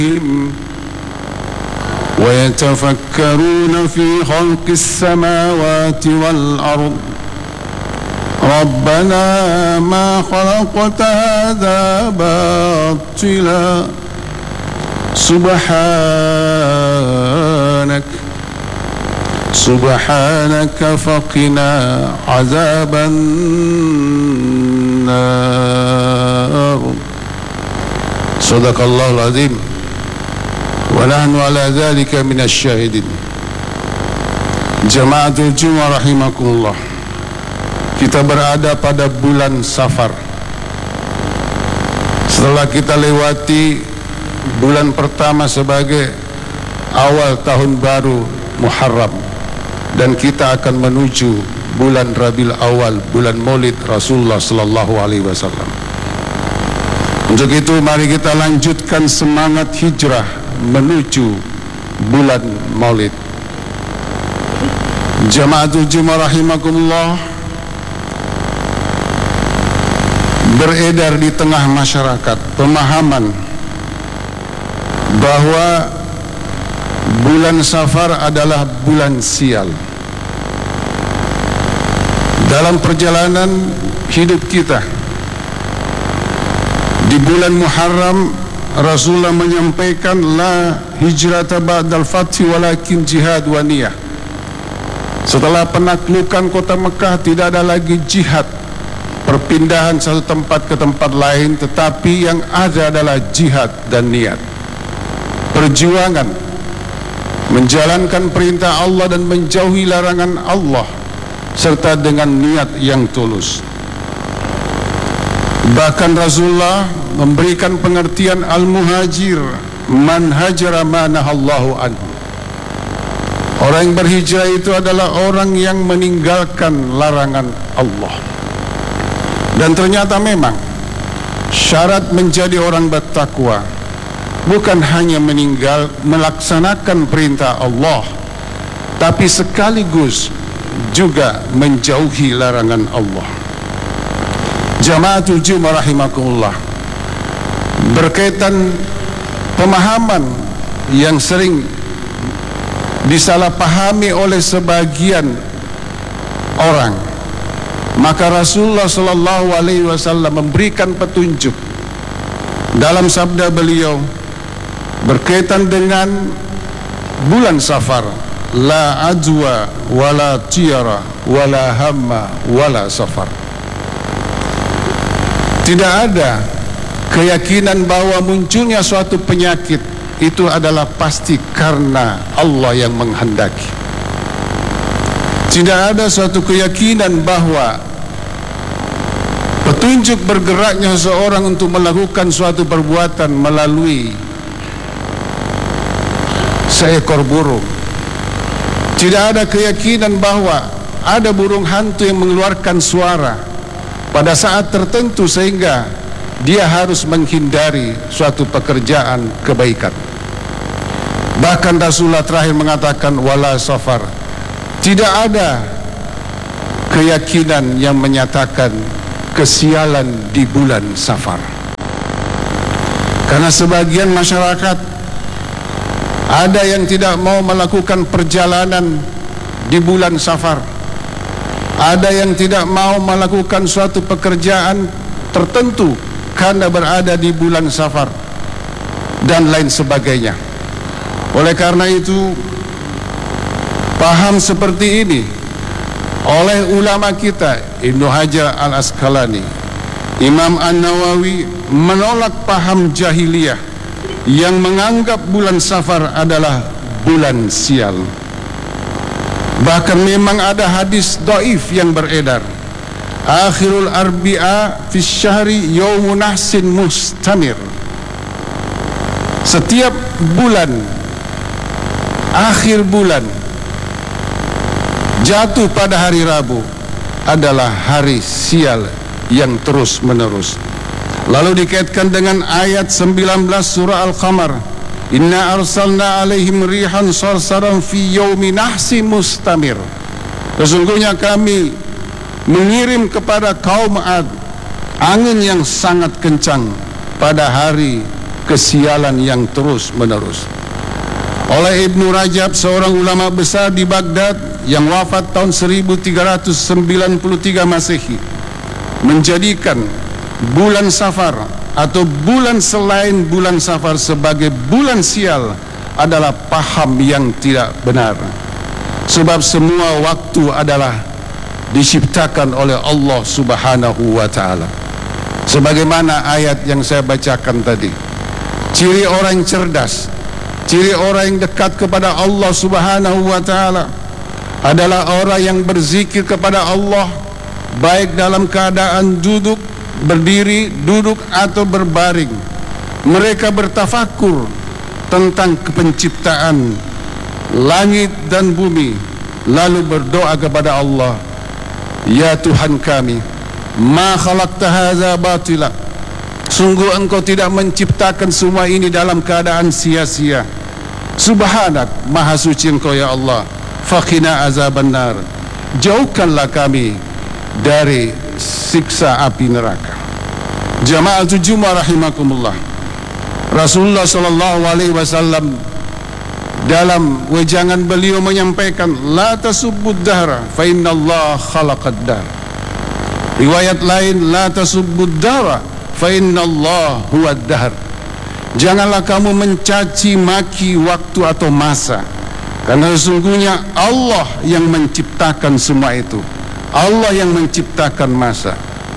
ويتفكرون في خلق السماوات والأرض ربنا ما خلقت هذا باطلا سبحانك فقنا عذاب النار. Sadaqallahul azim wa nahnu ala dzalika minasyahidin. Jamaatul Jumat rahimakumullah, kita berada pada bulan Safar. Setelah kita lewati bulan pertama sebagai awal tahun baru Muharram, dan kita akan menuju bulan Rabiul Awal, bulan Maulid Rasulullah sallallahu alaihi wasallam. Untuk itu mari kita lanjutkan semangat hijrah menuju bulan Maulid. Jamaatul Jumat rahimakumullah, beredar di tengah masyarakat pemahaman bahwa bulan Safar adalah bulan sial. Dalam perjalanan hidup kita di bulan Muharram, Rasulullah menyampaikan la hijrata ba'dal fathi walakin jihad wa niyah. Setelah penaklukan kota Mekah tidak ada lagi jihad, perpindahan satu tempat ke tempat lain, tetapi yang ada adalah jihad dan niat, perjuangan menjalankan perintah Allah dan menjauhi larangan Allah, serta dengan niat yang tulus. Bahkan Rasulullah memberikan pengertian al-muhajir man hajara ma nahallahu anhu. Orang yang berhijrah itu adalah orang yang meninggalkan larangan Allah. Dan ternyata memang syarat menjadi orang bertakwa bukan hanya melaksanakan perintah Allah, tapi sekaligus juga menjauhi larangan Allah. Jamaatul Jumat rahimakumullah, berkaitan pemahaman yang sering disalahpahami oleh sebagian orang, maka Rasulullah sallallahu alaihi wasallam memberikan petunjuk dalam sabda beliau berkaitan dengan bulan Safar, la ajwa wala tiyara wala hamma wala safar. Tidak ada keyakinan bahwa munculnya suatu penyakit itu adalah pasti karena Allah yang menghendaki. Tidak ada suatu keyakinan bahwa petunjuk bergeraknya seseorang untuk melakukan suatu perbuatan melalui seekor burung. Tidak ada keyakinan bahwa ada burung hantu yang mengeluarkan suara pada saat tertentu sehingga dia harus menghindari suatu pekerjaan kebaikan. Bahkan Rasulullah terakhir mengatakan wala safar. Tidak ada keyakinan yang menyatakan kesialan di bulan Safar. Karena sebagian masyarakat ada yang tidak mau melakukan perjalanan di bulan Safar. Ada yang tidak mau melakukan suatu pekerjaan tertentu karena berada di bulan Safar dan lain sebagainya. Oleh karena itu, paham seperti ini oleh ulama kita, Ibnu Hajar al-Asqalani, Imam An-Nawawi, menolak paham jahiliyah yang menganggap bulan Safar adalah bulan sial. Bahkan memang ada hadis dhaif yang beredar, akhirul arbi'a fi syahri yaumun nahsin mustamir. Setiap bulan, akhir bulan jatuh pada hari Rabu adalah hari sial yang terus menerus. Lalu dikaitkan dengan ayat 19 surah Al-Qamar, inna arsalna alaihim rihan sarsaran fi yaumi nahsi mustamir. Sesungguhnya kami mengirim kepada kaum Ad angin yang sangat kencang pada hari kesialan yang terus menerus. Oleh Ibnu Rajab, seorang ulama besar di Baghdad yang wafat tahun 1393 Masehi, menjadikan bulan Safar atau bulan selain bulan Safar sebagai bulan sial adalah paham yang tidak benar. Sebab semua waktu adalah diciptakan oleh Allah Subhanahu wa ta'ala. Sebagaimana ayat yang saya bacakan tadi, ciri orang cerdas, ciri orang yang dekat kepada Allah Subhanahu wa ta'ala adalah orang yang berzikir kepada Allah baik dalam keadaan duduk, berdiri, duduk atau berbaring. Mereka bertafakur tentang penciptaan langit dan bumi, lalu berdoa kepada Allah, ya Tuhan kami, ma khalaqta hadza batila, sungguh engkau tidak menciptakan semua ini dalam keadaan sia-sia. Subhanak, maha suci engkau ya Allah, faqina azabannar, jauhkanlah kami dari siksa api neraka. Jama'atul Jummah rahimakumullah, Rasulullah sallallahu alaihi wasallam dalam wejangan beliau menyampaikan, la tasubbud dahra fa innallaha khalaqad dahr. Riwayat lain, la tasubbud dahra fa innallaha huwad dahr. Janganlah kamu mencaci maki waktu atau masa, karena sesungguhnya Allah yang menciptakan semua itu. Allah yang menciptakan masa.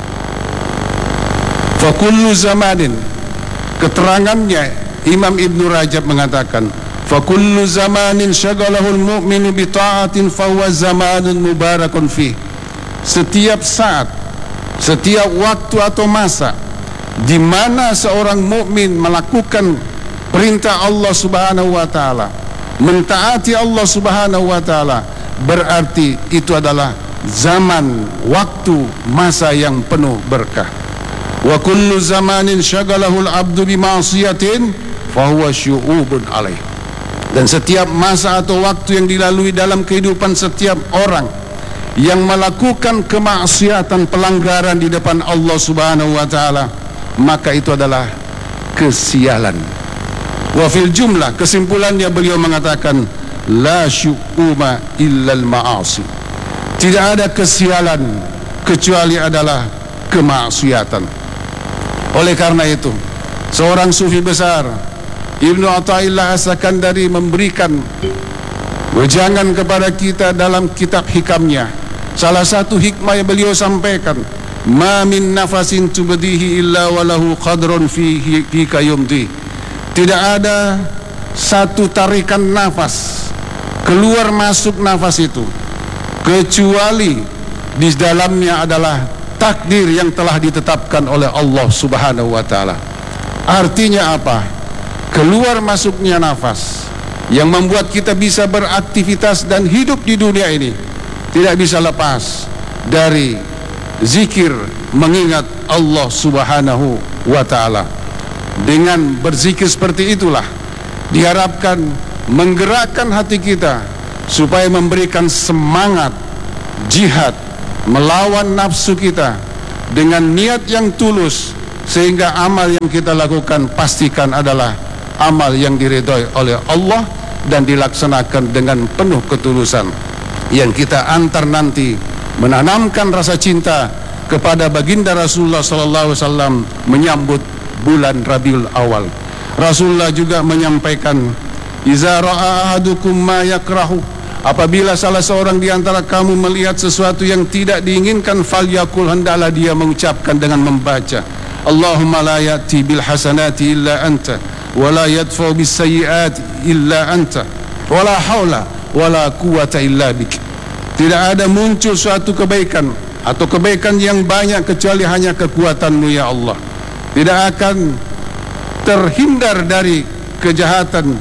Fa kullu zamanin, keterangannya Imam Ibnu Rajab mengatakan, fa kullu zamanin syaghalahul mu'minu bi ta'atin fa huwa zamanun mubarakun fi. Setiap saat, setiap waktu atau masa di mana seorang mukmin melakukan perintah Allah Subhanahu wa taala, mentaati Allah Subhanahu wa taala, berarti itu adalah zaman, waktu, masa yang penuh berkah. Wa kullu zamanin syaghalahul abdu bi ma'siyatin fa huwa syu'ubun alaih. Dan setiap masa atau waktu yang dilalui dalam kehidupan setiap orang yang melakukan kemaksiatan, pelanggaran di depan Allah Subhanahu wa taala, maka itu adalah kesialan. Wa fil jumlah, kesimpulannya beliau mengatakan, la syu'uma illal ma'asi. Tidak ada kesialan kecuali adalah kemaksiatan. Oleh karena itu, seorang sufi besar, Ibnu Athaillah As-Sakandari, memberikan wejangan kepada kita dalam kitab hikamnya. Salah satu hikmah yang beliau sampaikan, ma min nafasin tubdihi illa walahu qadrun fihi kayumdi. Tidak ada satu tarikan nafas, keluar masuk nafas itu, kecuali di dalamnya adalah takdir yang telah ditetapkan oleh Allah Subhanahu wa taala. Artinya apa? Keluar masuknya nafas yang membuat kita bisa beraktivitas dan hidup di dunia ini tidak bisa lepas dari zikir, mengingat Allah Subhanahu wa taala. Dengan berzikir seperti itulah diharapkan menggerakkan hati kita supaya memberikan semangat jihad melawan nafsu kita dengan niat yang tulus, sehingga amal yang kita lakukan pastikan adalah amal yang diridhoi oleh Allah dan dilaksanakan dengan penuh ketulusan, yang kita antar nanti menanamkan rasa cinta kepada baginda Rasulullah sallallahu alaihi wasallam menyambut bulan Rabiul Awal. Rasulullah juga menyampaikan, iza ra'a ahadukum ma yakrahu, apabila salah seorang di antara kamu melihat sesuatu yang tidak diinginkan, falyakul, hendaklah dia mengucapkan dengan membaca, Allahumma la ya'ti bil hasanati illa anta wa la yadfa'u bis sayyiati illa anta wa la haula wa la quwwata illa bik. Tidak ada muncul suatu kebaikan atau kebaikan yang banyak kecuali hanya kekuatanmu ya Allah. Tidak akan terhindar dari kejahatan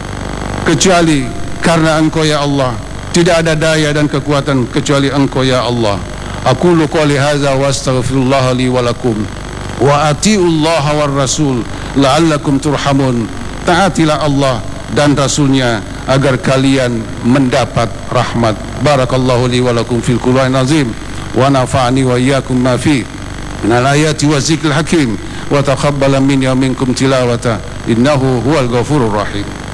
kecuali karena Engkau ya Allah. Tidak ada daya dan kekuatan kecuali Engkau ya Allah. Aqulu qouli hadza wa astaghfirullah li wa lakum wa atiullaha war rasul la'allakum turhamun. Taatilah Allah dan Rasulnya agar kalian mendapat rahmat. Barakallahu li wa lakum fil Qur'anil azim wa nafa'ani wa iyyakum ma fi minal ayati wa zikril hakim. wa taqabbala minni wa minkum tilawata innahu huwal ghafurur rahim.